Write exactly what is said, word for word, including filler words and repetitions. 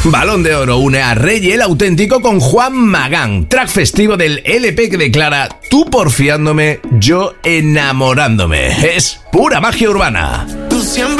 Balón de Oro une a Rey el Auténtico con Juan Magán, track festivo del L P que declara: tú porfiándome, yo enamorándome. Es pura magia urbana. Tú siempre